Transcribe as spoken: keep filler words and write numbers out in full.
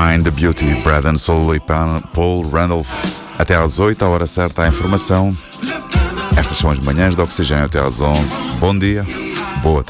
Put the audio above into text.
Find the Beauty, Brad Soul e Paul Randolph. Até às oito, a hora certa, a informação. Estas são as manhãs de Oxigênio até às onze. Bom dia, boa tarde.